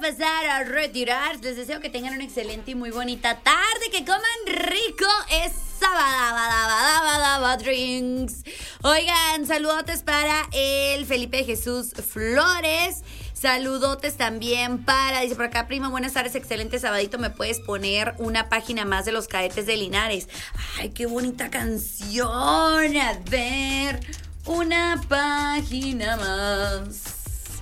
pasar a retirar. Les deseo que tengan una excelente y muy bonita tarde, que coman rico. Es sabadabadabadabadaba drinks. Oigan, saludotes para el Felipe Jesús Flores. Saludotes también para, dice por acá, prima, buenas tardes, excelente sabadito, ¿me puedes poner una página más de los Cadetes de Linares? Ay, qué bonita canción. A ver, una página más.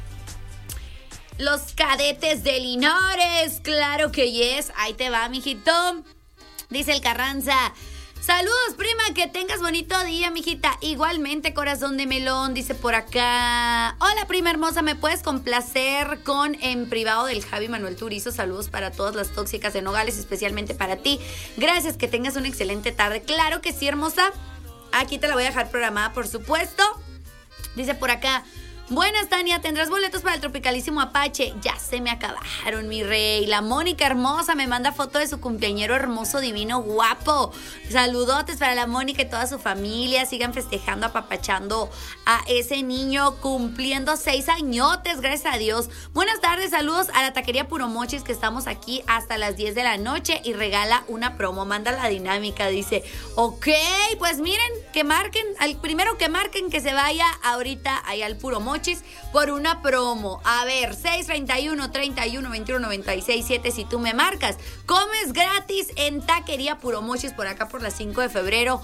Los Cadetes de Linares, claro que yes. Ahí te va, mijito. Dice el Carranza. Saludos, prima, que tengas bonito día, mijita. Igualmente, corazón de melón, dice por acá. Hola, prima hermosa, ¿me puedes complacer con En Privado del Javi Manuel Turizo? Saludos para todas las tóxicas de Nogales, especialmente para ti. Gracias, que tengas una excelente tarde. Claro que sí, hermosa. Aquí te la voy a dejar programada, por supuesto. Dice por acá. Buenas, Tania, ¿tendrás boletos para el Tropicalísimo Apache? Ya se me acabaron, mi rey. La Mónica hermosa me manda foto de su cumpleañero hermoso, divino, guapo. Saludotes para la Mónica y toda su familia. Sigan festejando, apapachando a ese niño cumpliendo 6 añotes, gracias a Dios. Buenas tardes, saludos a la taquería Puro Mochis, que estamos aquí hasta las 10 de la noche y regala una promo. Manda la dinámica, dice. Ok, pues miren, que marquen, al primero que marquen que se vaya ahorita ahí al Puro Mochis por una promo. A ver, 631-31-21-96-7. Si tú me marcas, comes gratis en taquería Puro Mochis por acá por las 5 de febrero.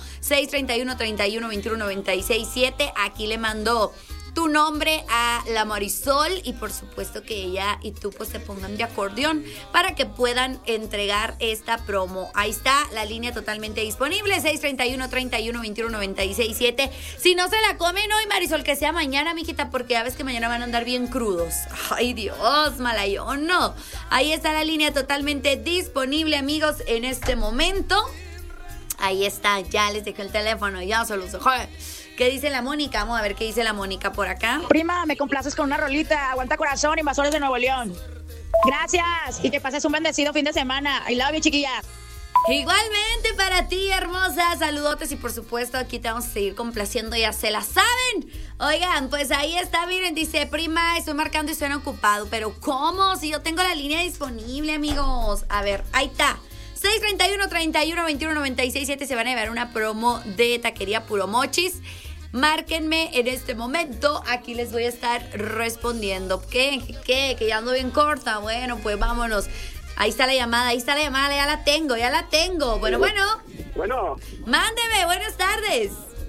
631-31-21-96-7. Aquí le mando tu nombre a la Marisol y por supuesto que ella y tú pues se pongan de acordeón para que puedan entregar esta promo. Ahí está la línea totalmente disponible, 631-31-21-96-7. Si no se la comen hoy, Marisol, que sea mañana, mijita, porque ya ves que mañana van a andar bien crudos. Ay, Dios, malayón, no. Ahí está la línea totalmente disponible, amigos, en este momento. Ahí está, ya les dejé el teléfono, ya se los dejé. ¿Qué dice la Mónica? Vamos a ver qué dice la Mónica por acá. Prima, me complaces con una rolita. Aguanta corazón, Invasores de Nuevo León. Gracias. Y que pases un bendecido fin de semana. I love you, chiquilla. Igualmente para ti, hermosa. Saludotes y por supuesto aquí te vamos a seguir complaciendo. Ya se la saben. Oigan, pues ahí está, miren, dice, prima, estoy marcando y suena ocupado. Pero ¿cómo? Si yo tengo la línea disponible, amigos. A ver, ahí está. 631-31-21-96-7. Se van a llevar una promo de taquería Puro Mochis. Márquenme en este momento. Aquí les voy a estar respondiendo. ¿Qué? Que ya ando bien corta. Bueno, pues vámonos. Ahí está la llamada, ya la tengo. Bueno. Bueno. Mándeme, buenas tardes.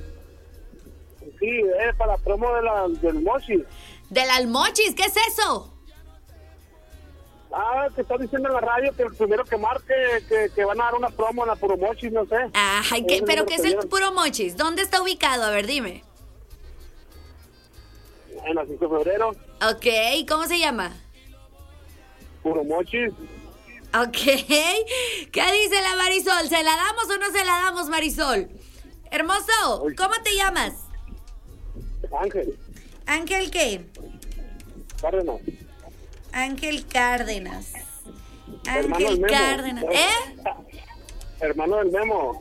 Sí, es para la promo del Mochis. ¿Del Almochis? ¿Qué es eso? Ah, te está diciendo en la radio que el primero que marque, que van a dar una promo en la Puro Mochis, no sé. Ay, ¿pero qué es el Puro Mochis? ¿Dónde está ubicado? A ver, dime. En la 5 de febrero. Ok, ¿cómo se llama? Puro Mochis. Ok. ¿Qué dice la Marisol? ¿Se la damos o no se la damos, Marisol? Hermoso, ¿cómo te llamas? Ángel. ¿Ángel qué? Cárdenas. Ángel Cárdenas. Ángel Cárdenas. Hermano del Memo.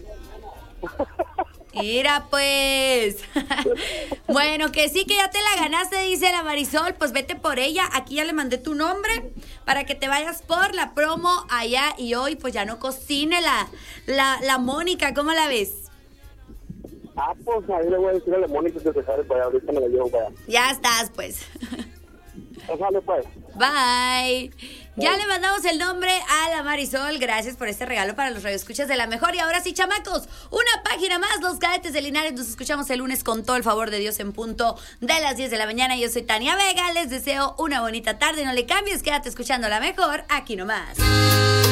Mira, pues. Bueno, que sí, que ya te la ganaste, dice la Marisol. Pues vete por ella. Aquí ya le mandé tu nombre para que te vayas por la promo allá. Y hoy, pues ya no cocine la Mónica. ¿Cómo la ves? Pues ahí le voy a decir a la Mónica que se sale para allá. Ahorita me la llevo para allá. Ya estás, pues. Sale, pues. Bye. Ya le mandamos el nombre a la Marisol. Gracias por este regalo para los radioescuchas de la mejor. Y ahora sí, chamacos, una página más, los Cadetes de Linares. Nos escuchamos el lunes con todo el favor de Dios en punto de las 10 de la mañana. Yo soy Tania Vega. Les deseo una bonita tarde. No le cambies, quédate escuchando la mejor aquí nomás.